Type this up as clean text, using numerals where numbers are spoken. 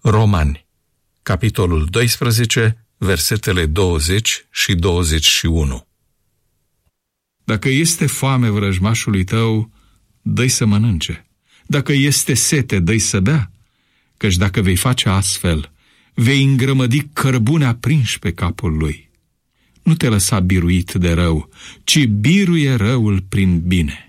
Romani, capitolul 12, versetele 20 și 21. Dacă este foame vrăjmașului tău, dă-i să mănânce. Dacă este sete, dă-i să bea. Căci dacă vei face astfel, vei îngrămădi cărbune aprinși pe capul lui. Nu te lăsa biruit de rău, ci biruie răul prin bine.